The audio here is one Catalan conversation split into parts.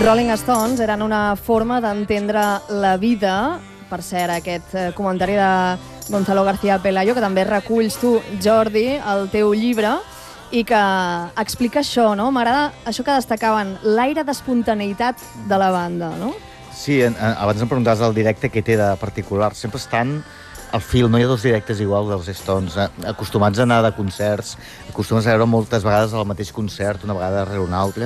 Rolling Stones eren una forma d'entendre la vida. Per cert, aquest comentari de Gonzalo García Pelayo, que també reculls tu, Jordi, el teu llibre, i que explica això, no? M'agrada això que destacaven, l'aire d'espontaneïtat de la banda, no? Sí, abans em preguntaves del directe què té de particular. Sempre estan al fil, no hi ha dos directes iguals dels Stones. Acostumats a anar de concerts, acostumats a veure moltes vegades el mateix concert, una vegada darrere un altre,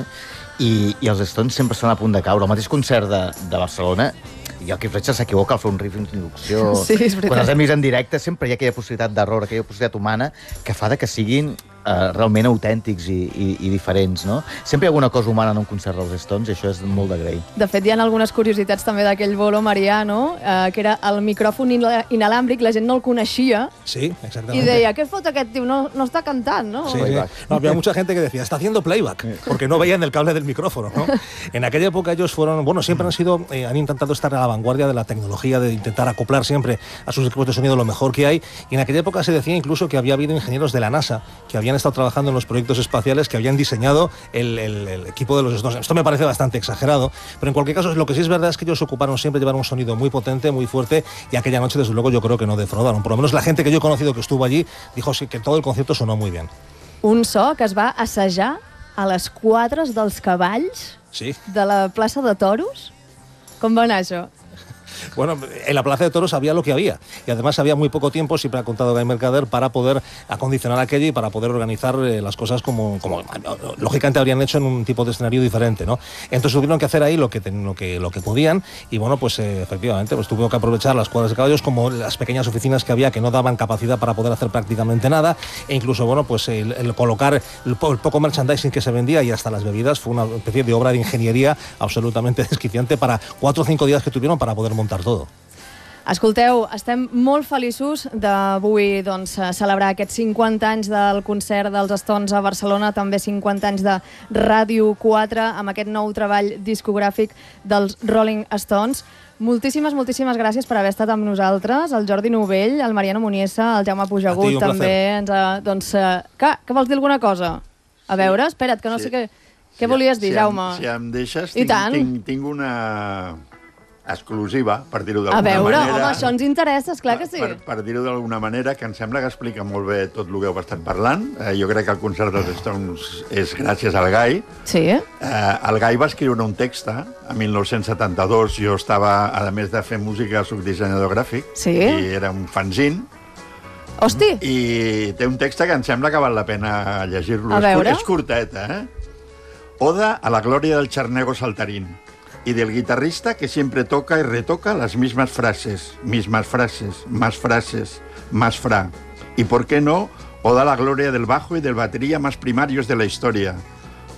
i els Stones sempre estan a punt de caure. El mateix concert de Barcelona, i el Keith Richards s'equivoca al fer un riff d'introducció. Sí, és veritat. Quan els hem vist en directe sempre hi ha aquella possibilitat d'error, aquella possibilitat humana que fa que siguin realment autèntics i diferents, no? Sempre hi ha alguna cosa humana en un concert dels Stones i això és molt d'agrair. De fet, hi ha algunes curiositats també d'aquell bolo Mariano, que era el micròfon inalàmbric, la gent no el coneixia. Sí, exactamente. Y deia, ¿qué fot aquest tio? No està cantant, ¿no? Sí, sí. No, había mucha gente que decía, está haciendo playback, porque no veían el cable del micrófono, ¿no? En aquella época ellos fueron, bueno, siempre han intentado estar a la vanguardia de la tecnología, de intentar acoplar siempre a sus equipos de sonido lo mejor que hay, y en aquella época se decía incluso que había habido ingenieros de la NASA que habían estado trabajando en los proyectos espaciales, que habían diseñado el equipo de los Stones. Esto me parece bastante exagerado, pero en cualquier caso lo que sí es verdad es que ellos ocuparon siempre llevar un sonido muy potente, muy fuerte, y aquella noche desde luego yo creo que no defraudaron. Por lo menos la gente que yo he conocido que estuvo allí dijo que todo el concierto sonó muy bien. Un so que es va assajar a les quadres dels cavalls de la plaça de Toros. Com va anar això? Bueno, en la Plaza de Toros había lo que había, y además había muy poco tiempo, siempre ha contado Guy Mercader, para poder acondicionar aquello y para poder organizar las cosas como lógicamente habrían hecho en un tipo de escenario diferente, ¿no? Entonces tuvieron que hacer ahí lo que podían, y bueno, pues efectivamente pues tuvieron que aprovechar las cuadras de caballos como las pequeñas oficinas que había que no daban capacidad para poder hacer prácticamente nada, e incluso bueno, pues el colocar el poco merchandising que se vendía y hasta las bebidas fue una especie de obra de ingeniería absolutamente desquiciante para 4 o 5 días que tuvieron para poder montar todo. Escolteu, estem molt feliços d'avui celebrar aquests 50 anys del concert dels Stones a Barcelona, també 50 anys de Ràdio 4 amb aquest nou treball discogràfic dels Rolling Stones. Moltíssimes gràcies per haver estat amb nosaltres, el Jordi Novell, el Mariano Muniesa, el Jaume Pujagut també. Què vols dir alguna cosa? A veure, espera't, que no sé què volies dir, Jaume. Si em deixes, tinc una exclusiva, per dir-ho d'alguna manera. A veure, home, això ens interessa, esclar que sí. Per dir-ho d'alguna manera, que em sembla que explica molt bé tot el que heu estat parlant. Jo crec que el concert dels Stones és gràcies al Guy. Sí. El Guy va escriure un text a 1972. Jo estava, a més de fer música, soc dissenyador gràfic. Sí. I era un fanzine. Hosti! I té un text que em sembla que val la pena llegir-lo. A veure. És curteta, Oda a la gloria del charnego saltarín y del guitarrista que siempre toca y retoca las mismas frases, más frases, más fra. Y por qué no, oda a la gloria del bajo y del batería más primarios de la historia,